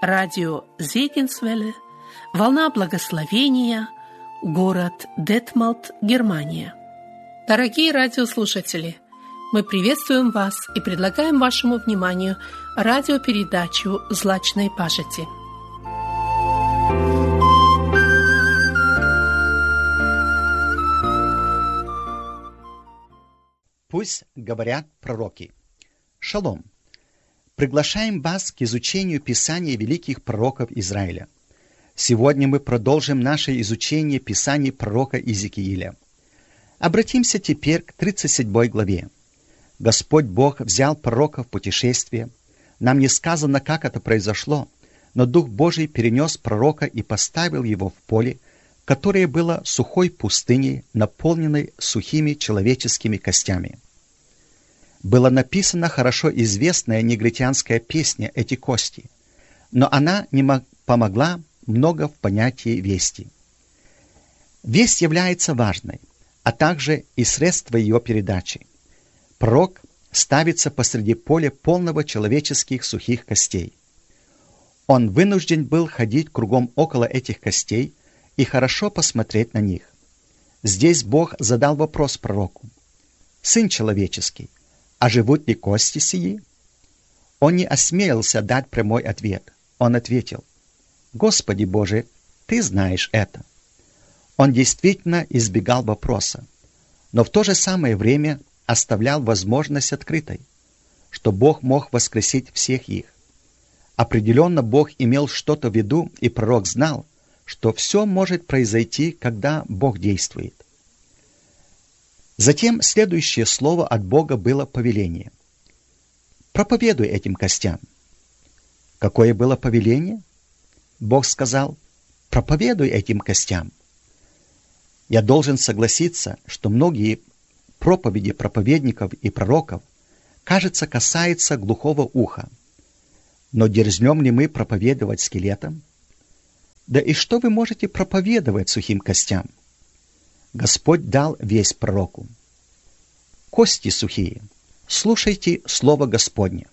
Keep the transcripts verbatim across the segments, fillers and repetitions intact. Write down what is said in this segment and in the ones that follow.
Радио Зегенсвелле, волна благословения, город Детмалт, Германия. Дорогие радиослушатели, мы приветствуем вас и предлагаем вашему вниманию радиопередачу «Злачной пажити». Пусть говорят пророки. Шалом! Приглашаем вас к изучению Писания великих пророков Израиля. Сегодня мы продолжим наше изучение Писаний пророка Иезекииля. Обратимся теперь к тридцать седьмой главе. Господь Бог взял пророка в путешествие. Нам не сказано, как это произошло, но Дух Божий перенес пророка и поставил его в поле, которое было сухой пустыней, наполненной сухими человеческими костями. Была написана хорошо известная негритянская песня «Эти кости», но она не помогла много в понятии вести. Весть является важной, а также и средство ее передачи. Пророк ставится посреди поля полного человеческих сухих костей. Он вынужден был ходить кругом около этих костей и хорошо посмотреть на них. Здесь Бог задал вопрос пророку: «Сын человеческий, а живут ли кости сии?» Он не осмелился дать прямой ответ. Он ответил: «Господи Боже, Ты знаешь это». Он действительно избегал вопроса, но в то же самое время оставлял возможность открытой, что Бог мог воскресить всех их. Определенно Бог имел что-то в виду, и пророк знал, что все может произойти, когда Бог действует. Затем следующее слово от Бога было повеление: «Проповедуй этим костям». Какое было повеление? Бог сказал: «Проповедуй этим костям». Я должен согласиться, что многие проповеди проповедников и пророков, кажется, касаются глухого уха. Но дерзнем ли мы проповедовать скелетам? Да и что вы можете проповедовать сухим костям? Господь дал весть пророку: «Кости сухие, слушайте слово Господне».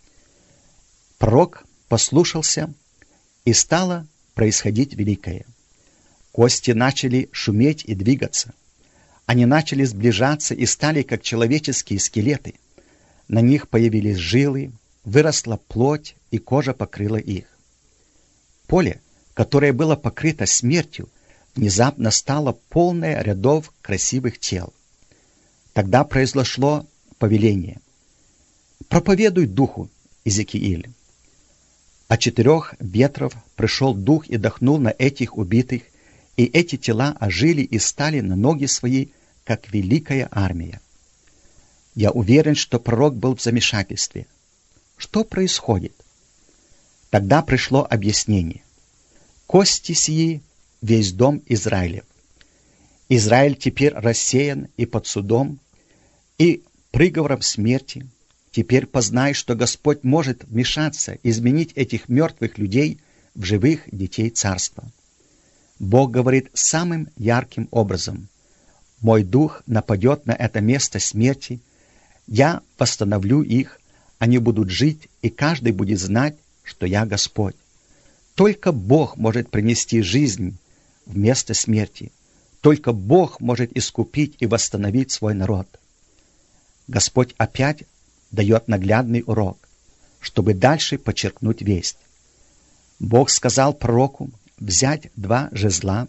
Пророк послушался, и стало происходить великое. Кости начали шуметь и двигаться. Они начали сближаться и стали как человеческие скелеты. На них появились жилы, выросла плоть, и кожа покрыла их. Поле, которое было покрыто смертью, внезапно стало полное рядов красивых тел. Тогда произошло повеление: «Проповедуй духу, Иезекииль». От четырех ветров пришел дух и дохнул на этих убитых, и эти тела ожили и стали на ноги свои, как великая армия. Я уверен, что пророк был в замешательстве. Что происходит? Тогда пришло объяснение: «Кости сии — весь дом Израилев. Израиль теперь рассеян и под судом, и приговором смерти. Теперь познай, что Господь может вмешаться, изменить этих мертвых людей в живых детей царства». Бог говорит самым ярким образом: «Мой дух нападет на это место смерти, я восстановлю их, они будут жить, и каждый будет знать, что я Господь». Только Бог может принести жизнь вместо смерти. Только Бог может искупить и восстановить свой народ. Господь опять дает наглядный урок, чтобы дальше подчеркнуть весть. Бог сказал пророку взять два жезла,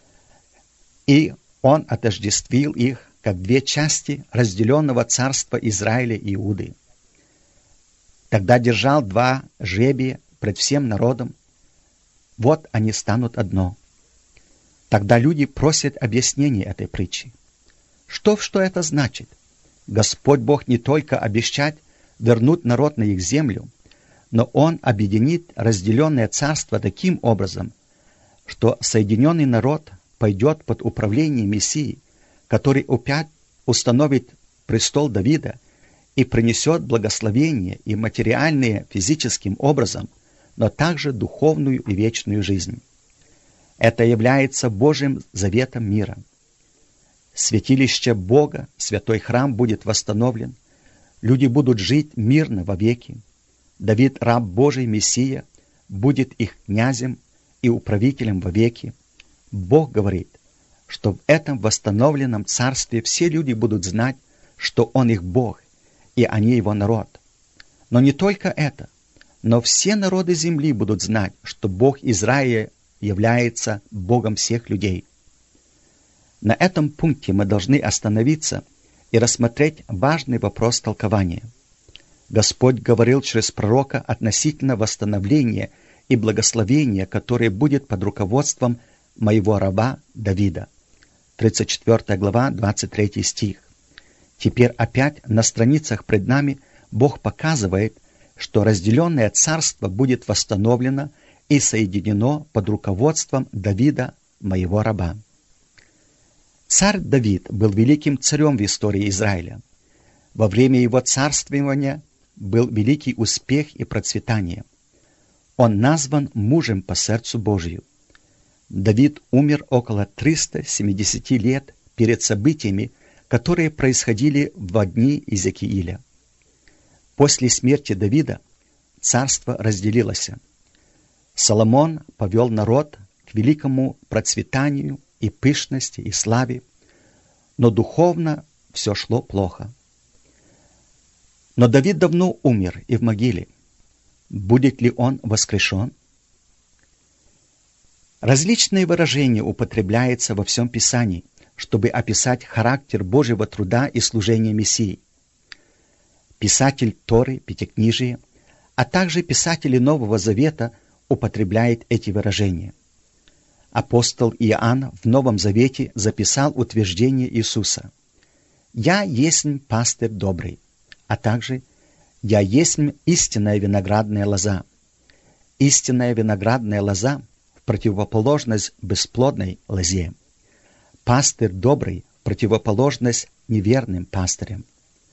и он отождествил их как две части разделенного царства Израиля и Иуды. Тогда держал два жребия пред всем народом. Вот они станут одно. Тогда люди просят объяснения этой притчи. Что, что это значит? Господь Бог не только обещает вернуть народ на их землю, но Он объединит разделенное царство таким образом, что соединенный народ пойдет под управление Мессии, который опять установит престол Давида и принесет благословение и материальное физическим образом, но также духовную и вечную жизнь. Это является Божьим заветом мира. Святилище Бога, святой храм будет восстановлен, люди будут жить мирно вовеки. Давид, раб Божий, Мессия, будет их князем и управителем вовеки. Бог говорит, что в этом восстановленном царстве все люди будут знать, что Он их Бог, и они Его народ. Но не только это, но все народы земли будут знать, что Бог Израиля является Богом всех людей. На этом пункте мы должны остановиться и рассмотреть важный вопрос толкования. Господь говорил через пророка относительно восстановления и благословения, которое будет под руководством моего раба Давида. тридцать четвёртая глава, двадцать третий стих. Теперь опять на страницах пред нами Бог показывает, что разделенное царство будет восстановлено и соединено под руководством Давида, моего раба. Царь Давид был великим царем в истории Израиля. Во время его царствования был великий успех и процветание. Он назван мужем по сердцу Божию. Давид умер около триста семьдесят лет перед событиями, которые происходили в дни Иезекииля. После смерти Давида царство разделилось. Соломон повел народ к великому процветанию и пышности, и славе, но духовно все шло плохо. Но Давид давно умер и в могиле. Будет ли он воскрешен? Различные выражения употребляются во всем Писании, чтобы описать характер Божьего труда и служения Мессии. Писатель Торы, Пятикнижия, а также писатели Нового Завета употребляют эти выражения. Апостол Иоанн в Новом Завете записал утверждение Иисуса: «Я есть пастырь добрый», а также «Я есть истинная виноградная лоза». Истинная виноградная лоза в противоположность бесплодной лозе. Пастырь добрый в противоположность неверным пастырям.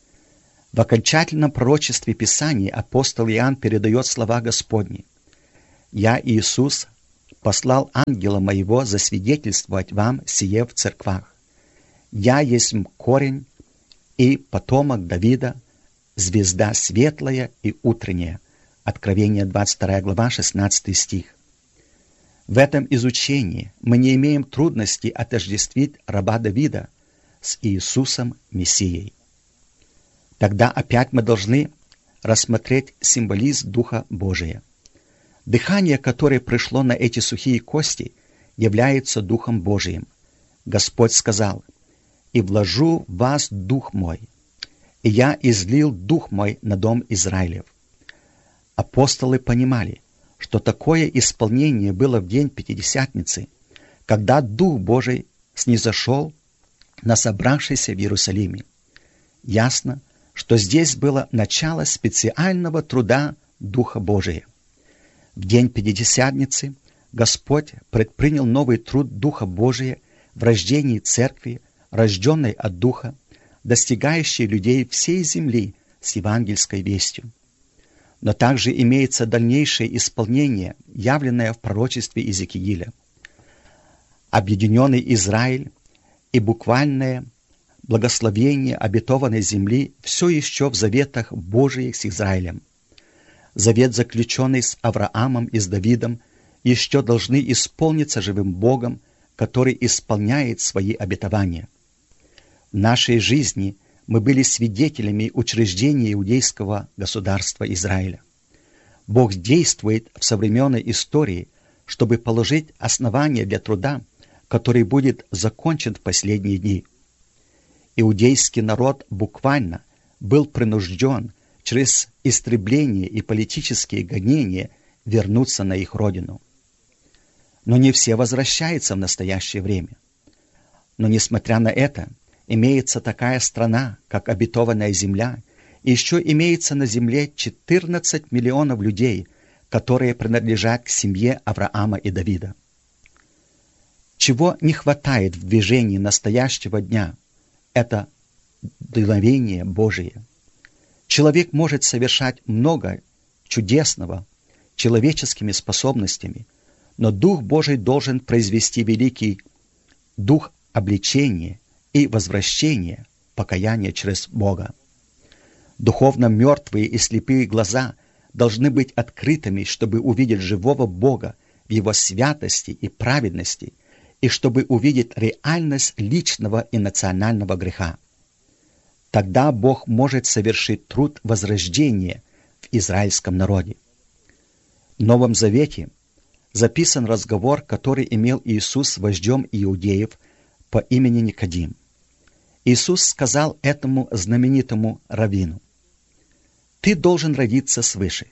В окончательном пророчестве Писания апостол Иоанн передает слова Господни: «Я, Иисус, послал ангела моего засвидетельствовать вам сие в церквах. Я есть корень и потомок Давида, звезда светлая и утренняя». Откровение двадцать вторая глава, шестнадцатый стих. В этом изучении мы не имеем трудности отождествить раба Давида с Иисусом Мессией. Тогда опять мы должны рассмотреть символизм Духа Божия. Дыхание, которое пришло на эти сухие кости, является Духом Божиим. Господь сказал: «И вложу в вас Дух мой, и я излил Дух мой на дом Израилев». Апостолы понимали, что такое исполнение было в день Пятидесятницы, когда Дух Божий снизошел на собравшийся в Иерусалиме. Ясно, что здесь было начало специального труда Духа Божия. В день Пятидесятницы Господь предпринял новый труд Духа Божия в рождении Церкви, рожденной от Духа, достигающей людей всей земли с евангельской вестью. Но также имеется дальнейшее исполнение, явленное в пророчестве Иезекииля. Объединенный Израиль и буквальное благословение обетованной земли все еще в заветах Божиих с Израилем. Завет, заключенный с Авраамом и с Давидом, еще должны исполниться живым Богом, который исполняет свои обетования. В нашей жизни мы были свидетелями учреждения иудейского государства Израиля. Бог действует в современной истории, чтобы положить основания для труда, который будет закончен в последние дни. Иудейский народ буквально был принужден через истребление и политические гонения вернуться на их родину. Но не все возвращаются в настоящее время. Но несмотря на это, имеется такая страна, как обетованная земля, и еще имеется на земле четырнадцать миллионов людей, которые принадлежат к семье Авраама и Давида. Чего не хватает в движении настоящего дня, это дуновение Божие. Человек может совершать много чудесного человеческими способностями, но Дух Божий должен произвести великий дух обличения и возвращения, покаяния через Бога. Духовно мертвые и слепые глаза должны быть открытыми, чтобы увидеть живого Бога в Его святости и праведности, и чтобы увидеть реальность личного и национального греха. Тогда Бог может совершить труд возрождения в израильском народе. В Новом Завете записан разговор, который имел Иисус с вождем иудеев по имени Никодим. Иисус сказал этому знаменитому раввину: «Ты должен родиться свыше».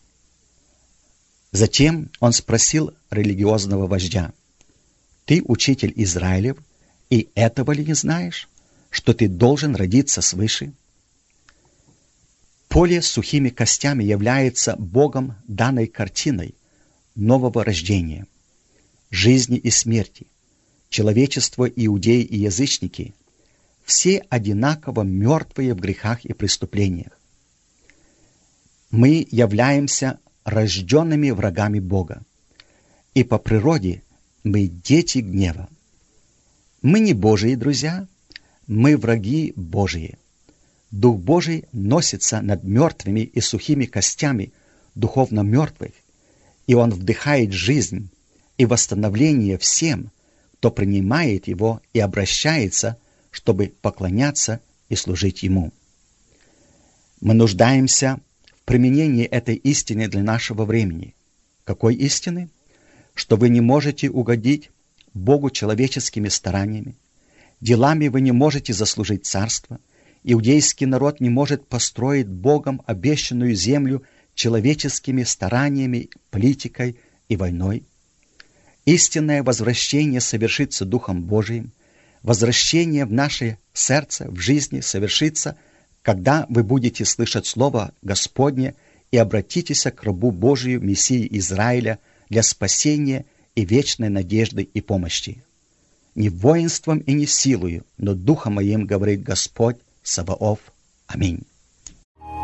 Затем он спросил религиозного вождя: «Ты учитель Израилев, и этого ли не знаешь, что ты должен родиться свыше?» Поле с сухими костями является Богом данной картиной нового рождения, жизни и смерти. Человечество, иудеи и язычники – все одинаково мертвые в грехах и преступлениях. Мы являемся рожденными врагами Бога, и по природе мы дети гнева. Мы не Божьи друзья, мы враги Божьи. Дух Божий носится над мертвыми и сухими костями духовно мертвых, и Он вдыхает жизнь и восстановление всем, кто принимает Его и обращается, чтобы поклоняться и служить Ему. Мы нуждаемся в применении этой истины для нашего времени. Какой истины? Что вы не можете угодить Богу человеческими стараниями, делами вы не можете заслужить царство, иудейский народ не может построить Богом обещанную землю человеческими стараниями, политикой и войной. Истинное возвращение совершится Духом Божиим. Возвращение в наше сердце, в жизни совершится, когда вы будете слышать Слово Господне и обратитесь к рабу Божию, Мессии Израиля, для спасения и вечной надежды и помощи. Не воинством и не силою, но Духом Моим, говорит Господь Саваоф. Аминь.